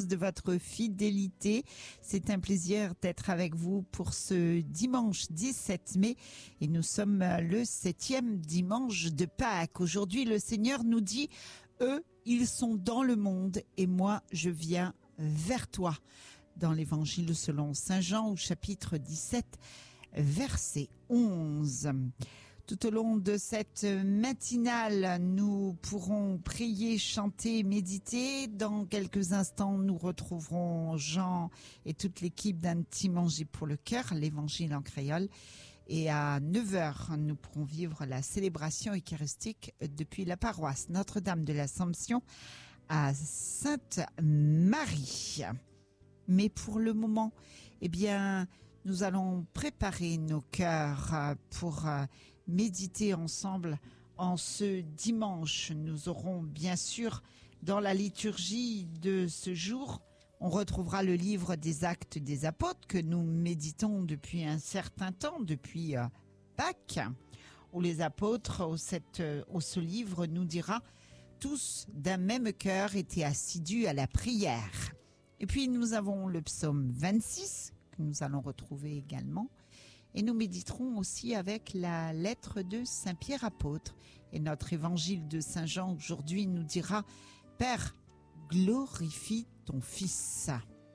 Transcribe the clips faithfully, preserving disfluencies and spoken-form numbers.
de votre fidélité. C'est un plaisir d'être avec vous pour ce dimanche dix-sept mai et nous sommes le septième dimanche de Pâques. Aujourd'hui, le Seigneur nous dit « Eux, ils sont dans le monde et moi, je viens vers toi ». Dans l'Évangile selon Saint Jean au chapitre dix-sept, verset onze. Tout au long de cette matinale, nous pourrons prier, chanter, méditer. Dans quelques instants, nous retrouverons Jean et toute l'équipe d'un petit manger pour le cœur, l'Évangile en créole. Et à neuf heures, nous pourrons vivre la célébration eucharistique depuis la paroisse Notre-Dame de l'Assomption à Sainte-Marie. Mais pour le moment, eh bien, nous allons préparer nos cœurs pour méditer ensemble en ce dimanche. Nous aurons bien sûr dans la liturgie de ce jour, on retrouvera le livre des Actes des Apôtres que nous méditons depuis un certain temps, depuis Pâques, où les apôtres, au, cette, au ce livre, nous dira tous d'un même cœur étaient assidus à la prière. Et puis nous avons le psaume vingt-six que nous allons retrouver également. Et nous méditerons aussi avec la lettre de Saint Pierre apôtre. Et notre évangile de Saint Jean aujourd'hui nous dira « Père, glorifie ton Fils ».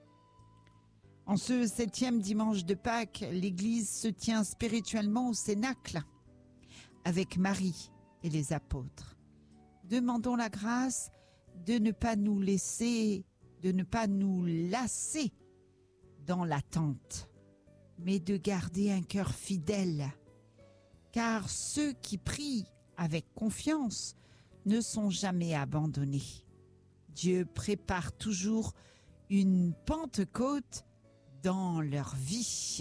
En ce septième dimanche de Pâques, l'Église se tient spirituellement au Cénacle avec Marie et les apôtres. Demandons la grâce de ne pas nous laisser, de ne pas nous lasser dans l'attente, mais de garder un cœur fidèle, car ceux qui prient avec confiance ne sont jamais abandonnés. Dieu prépare toujours une Pentecôte dans leur vie.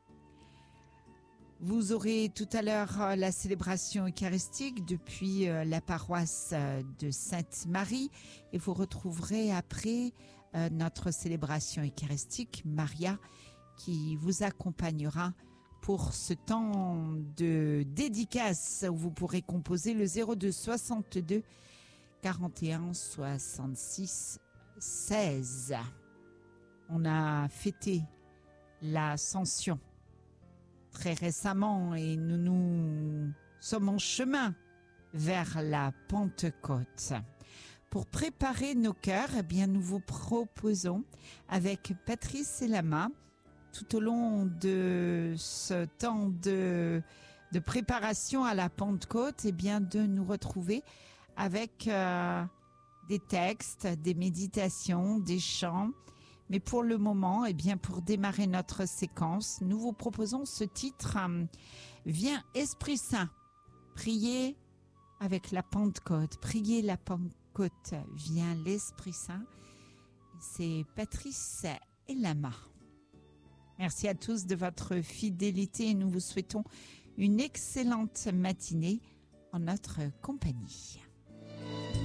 Vous aurez tout à l'heure la célébration eucharistique depuis la paroisse de Sainte-Marie et vous retrouverez après notre célébration eucharistique Maria qui vous accompagnera pour ce temps de dédicace où vous pourrez composer le zéro deux soixante-deux quarante et un soixante-six seize. On a fêté l'Ascension très récemment et nous nous sommes en chemin vers la Pentecôte. Pour préparer nos cœurs, eh bien, nous vous proposons avec Patrice et Lama tout au long de ce temps de, de préparation à la Pentecôte, eh bien, de nous retrouver avec euh, des textes, des méditations, des chants. Mais pour le moment, eh bien, pour démarrer notre séquence, nous vous proposons ce titre euh, « Viens Esprit Saint ». Priez avec la Pentecôte, priez la Pentecôte, vient l'Esprit Saint. C'est Patrice et Lama. Merci à tous de votre fidélité et nous vous souhaitons une excellente matinée en notre compagnie.